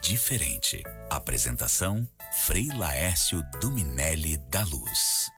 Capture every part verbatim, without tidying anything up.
diferente. Apresentação: Frei Laércio Dominelli da Luz.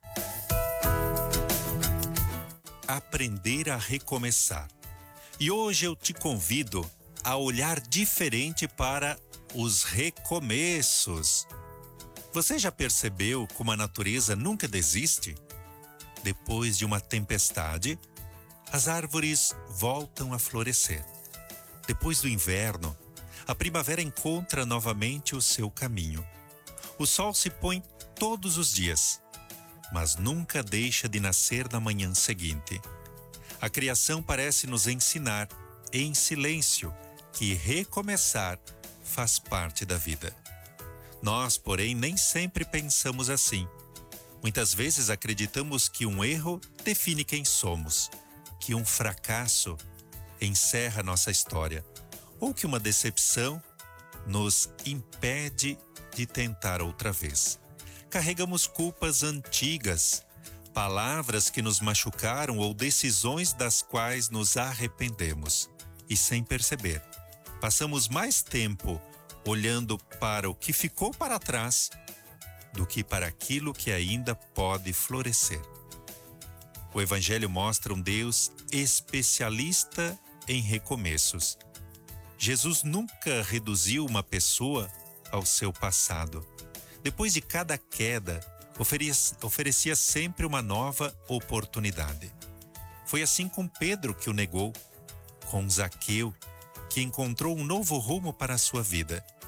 Aprender a recomeçar. E hoje eu te convido a olhar diferente para os recomeços. Você já percebeu como a natureza nunca desiste? Depois de uma tempestade, as árvores voltam a florescer. Depois do inverno, a primavera encontra novamente o seu caminho. O sol se põe todos os dias, mas nunca deixa de nascer na manhã seguinte. A criação parece nos ensinar, em silêncio, que recomeçar faz parte da vida. Nós, porém, nem sempre pensamos assim. Muitas vezes acreditamos que um erro define quem somos, que um fracasso encerra nossa história, ou que uma decepção nos impede de tentar outra vez. Carregamos culpas antigas, palavras que nos machucaram ou decisões das quais nos arrependemos. E sem perceber, passamos mais tempo olhando para o que ficou para trás do que para aquilo que ainda pode florescer. O Evangelho mostra um Deus especialista em recomeços. Jesus nunca reduziu uma pessoa ao seu passado. Depois de cada queda, oferecia, oferecia sempre uma nova oportunidade. Foi assim com Pedro, que o negou, com Zaqueu, que encontrou um novo rumo para a sua vida,